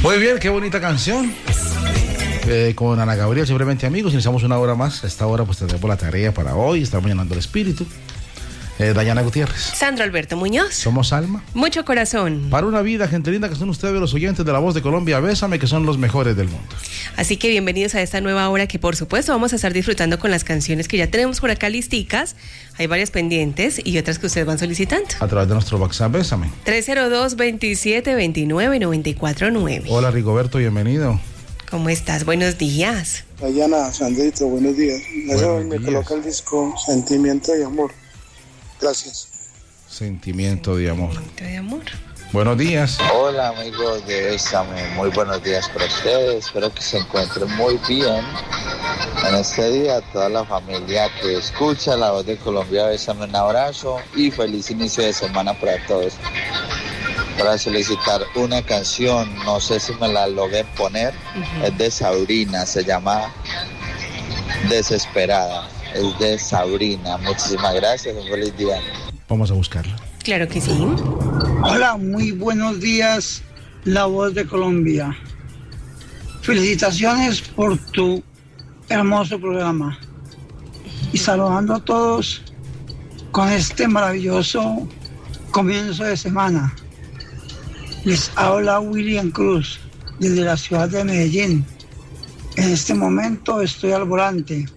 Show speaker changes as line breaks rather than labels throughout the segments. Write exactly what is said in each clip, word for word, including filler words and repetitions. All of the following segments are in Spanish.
Muy bien, qué bonita canción. Eh, con Ana Gabriel, simplemente amigos, iniciamos una hora más. A esta hora pues tendremos la tarea para hoy, estamos llenando el espíritu. Eh, Dayana Gutiérrez.
Sandro Alberto Muñoz.
Somos Alma.
Mucho corazón.
Para una vida, gente linda, que son ustedes los oyentes de La Voz de Colombia, Bésame, que son los mejores del mundo.
Así que bienvenidos a esta nueva hora que por supuesto vamos a estar disfrutando con las canciones que ya tenemos por acá listicas. Hay varias pendientes y otras que ustedes van solicitando.
A través de nuestro WhatsApp, Bésame.
tres cero dos, veintisiete veintinueve, noventa y cuatro nueve.
Hola Rigoberto, bienvenido.
¿Cómo estás? Buenos días.
Dayana, Sandrito, buenos días.
Buenos
me
días.
coloca el disco Sentimiento de Amor. Gracias.
Sentimiento de amor.
Sentimiento de amor.
Buenos días.
Hola amigos de Bésame, muy buenos días para ustedes, espero que se encuentren muy bien en este día. Toda la familia que escucha La Voz de Colombia, Bésame, un abrazo y feliz inicio de semana para todos. Para solicitar una canción, no sé si me la logren poner, uh-huh. Es de Sabrina, se llama Desesperada, es de Sabrina. Muchísimas gracias, un feliz día.
Vamos a buscarla.
Claro que sí.
Hola, muy buenos días, La Voz de Colombia. Felicitaciones por tu hermoso programa. Y saludando a todos con este maravilloso comienzo de semana. Les habla William Cruz desde la ciudad de Medellín. En este momento estoy al volante.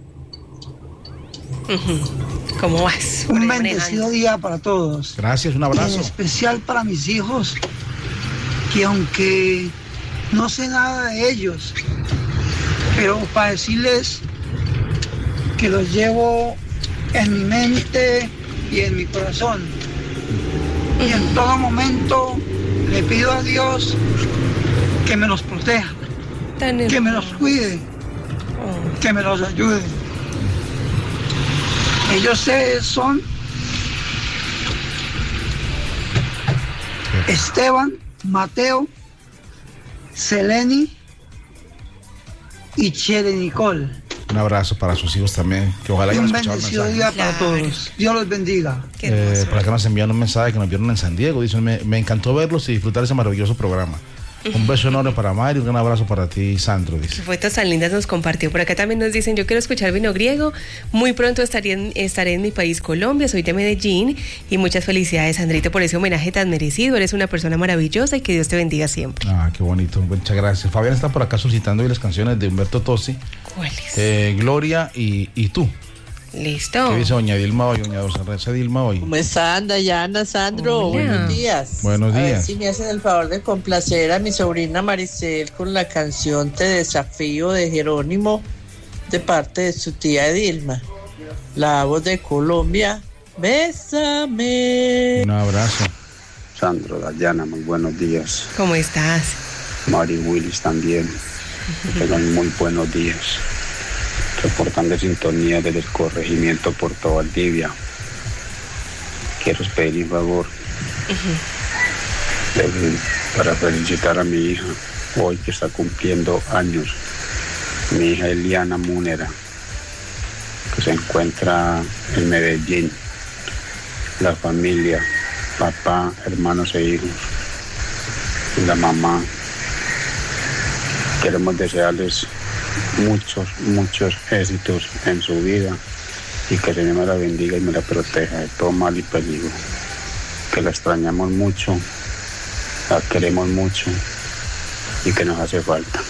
¿Cómo vas?
Un bendecido día para todos.
Gracias, un abrazo.
Y en especial para mis hijos, que aunque no sé nada de ellos, pero para decirles que los llevo en mi mente y en mi corazón. Y en todo momento le pido a Dios que me los proteja, que me los cuide, que me los ayude. Ellos son Esteban, Mateo, Seleni y Chere Nicole.
Un abrazo para sus hijos también, que ojalá hayan
un
escuchado el
bendecido
mensaje.
día para todos. Dios los bendiga.
Eh, por acá nos envían un mensaje que nos vieron en San Diego. Dicen, me, me encantó verlos y disfrutar ese maravilloso programa. Un beso enorme para Mario, un gran abrazo para ti, Sandro, dice.
Fotos tan lindas nos compartió. Por acá también nos dicen, yo quiero escuchar Vino Griego. Muy pronto estaré en, estaré en mi país, Colombia. Soy de Medellín. Y muchas felicidades, Sandrito, por ese homenaje tan merecido. Eres una persona maravillosa y que Dios te bendiga siempre.
Ah, qué bonito. Muchas gracias. Fabián está por acá solicitando hoy las canciones de Humberto Tozzi.
¿Cuáles?
Eh, Gloria y, y tú.
Listo.
¿Qué dice doña Dilma hoy, doña Rosa Dilma hoy?
¿Cómo están, Dayana, Sandro?
Hola.
Buenos días.
Buenos días.
A ver si me hacen el favor de complacer a mi sobrina Maricel con la canción Te Desafío de Jerónimo de parte de su tía Dilma. La Voz de Colombia, Bésame.
Un abrazo.
Sandro, Dayana, muy buenos días.
¿Cómo estás?
Mari Willis también. Que tengan muy buenos días. Reportando sintonía desde el corregimiento Puerto Valdivia. Quiero pedir un favor uh-huh. de, para felicitar a mi hija hoy que está cumpliendo años, mi hija Eliana Múnera, que se encuentra en Medellín. La familia, papá, hermanos e hijos, y la mamá. Queremos desearles muchos, muchos éxitos en su vida y que el Señor me la bendiga y me la proteja de todo mal y peligro. Que la extrañamos mucho, la queremos mucho y que nos hace falta.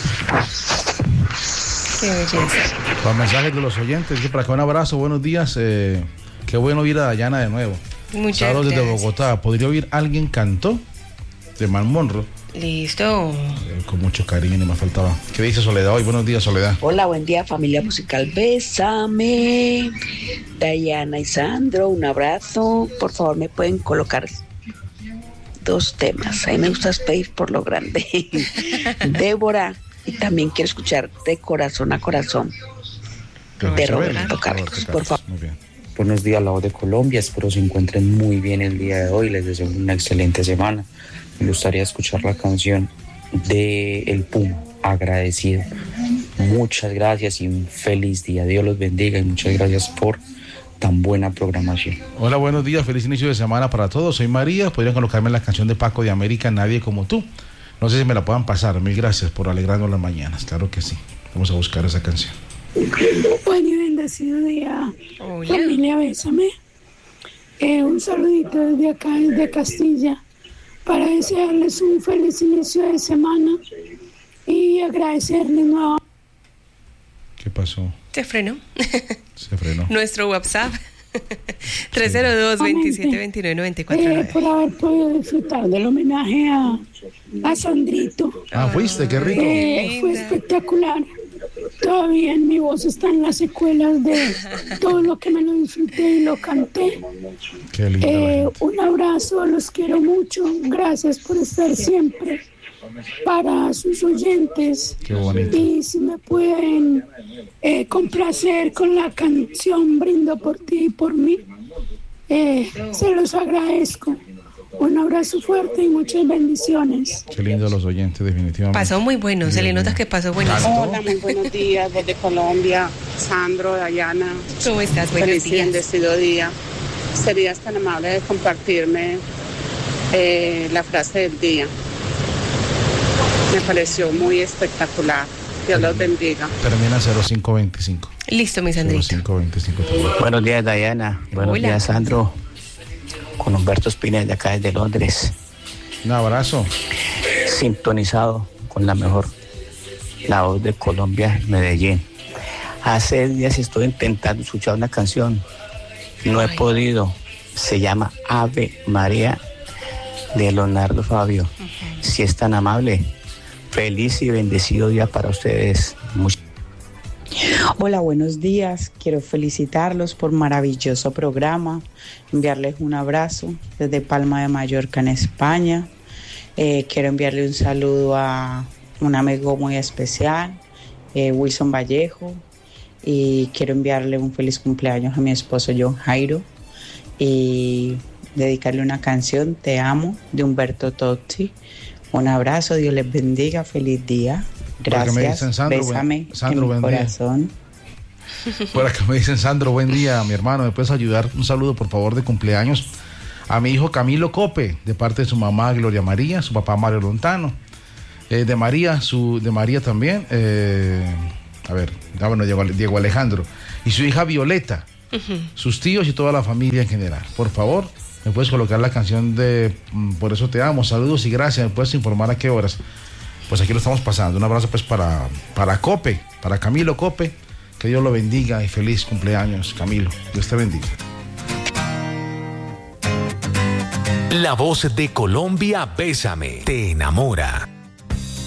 Qué belleza.
Los mensajes de los oyentes, dice para acá un abrazo, buenos días. Eh, qué bueno oír a Dayana de nuevo.
Muchas
Saludos desde
gracias.
Bogotá. ¿Podría oír Alguien Cantó? De Man Monroe.
Listo.
Eh, con mucho cariño, ni me faltaba. ¿Qué dice Soledad hoy? Buenos días, Soledad.
Hola, buen día, familia musical. Bésame. Dayana y Sandro, un abrazo. Por favor, me pueden colocar dos temas. A mí me gusta pedir por lo grande. Débora, y también quiero escuchar De Corazón a Corazón de Roberto Carlos, por favor.
Muy bien.
Buenos días, La Voz de Colombia. Espero se encuentren muy bien el día de hoy. Les deseo una excelente semana. Me gustaría escuchar la canción de El Puma, Agradecido. Muchas gracias y un feliz día. Dios los bendiga y muchas gracias por tan buena programación.
Hola, buenos días. Feliz inicio de semana para todos. Soy María. Podrían colocarme la canción de Paco de América, Nadie como tú. No sé si me la puedan pasar. Mil gracias por alegrarnos las mañanas. Claro que sí. Vamos a buscar esa canción.
Buen y bendecido día.
Hola.
Familia, bésame. Eh, un saludito desde acá, desde Castilla, para desearles un feliz inicio de semana y agradecerles nuevamente.
¿Qué pasó?
Se frenó.
Se frenó.
Nuestro WhatsApp. tres cero dos, veintisiete veintinueve, noventa y cuatro
Eh,
nueve.
por haber podido disfrutar del homenaje a, a Sandrito.
Ah, fuiste, qué rico.
Eh, fue espectacular. Todavía en mi voz están las secuelas de todo lo que me lo disfruté y lo canté.
Qué lindo.
Eh, un abrazo, los quiero mucho. Gracias por estar siempre para sus oyentes.
Qué bonito.
Y si me pueden eh, complacer con la canción Brindo por ti y por mí, eh, se los agradezco. Un abrazo fuerte y muchas bendiciones.
Qué lindo los oyentes, definitivamente.
Pasó muy bueno, se le nota que pasó buenísimo.
Hola, muy buenos días desde Colombia. Sandro, Dayana.
¿Cómo estás? Buenos
Feliz y
días.
bendecido día. ¿Serías tan amable de compartirme eh, la frase del día? Me pareció muy espectacular. Dios los bendiga.
Termina cero cinco veinticinco.
Listo, mi Sandrito.
cero cinco veinticinco.
Buenos días, Dayana. Buenos
Hola.
días, Sandro. Con Humberto Espinel de acá desde Londres.
Un abrazo.
Sintonizado con la mejor, la voz de Colombia, Medellín. Hace días estoy intentando escuchar una canción. No he podido. Se llama Ave María de Leonardo Fabio. Uh-huh. Si es tan amable, feliz y bendecido día para ustedes. Much-
Hola, buenos días. Quiero felicitarlos por maravilloso programa, enviarles un abrazo desde Palma de Mallorca en España. Eh, quiero enviarle un saludo a un amigo muy especial, eh, Wilson Vallejo, y quiero enviarle un feliz cumpleaños a mi esposo John Jairo y dedicarle una canción, Te amo, de Humberto Totti. Un abrazo, Dios les bendiga, feliz día. Gracias,
me dicen, Sandro,
bésame
buen, Sandro,
en mi
buen
corazón.
Día. Por acá me dicen, Sandro, buen día, mi hermano, ¿me puedes ayudar? Un saludo, por favor, de cumpleaños a mi hijo Camilo Cope, de parte de su mamá Gloria María, su papá Mario Lontano, eh, de María, su, de María también, eh, a ver, ah, bueno, Diego, Diego Alejandro, y su hija Violeta, uh-huh. sus tíos y toda la familia en general. Por favor, me puedes colocar la canción de Por eso te amo, saludos y gracias, me puedes informar a qué horas. Pues aquí lo estamos pasando. Un abrazo pues para, para Cope, para Camilo Cope. Que Dios lo bendiga y feliz cumpleaños, Camilo. Dios te bendiga.
La voz de Colombia, bésame, te enamora.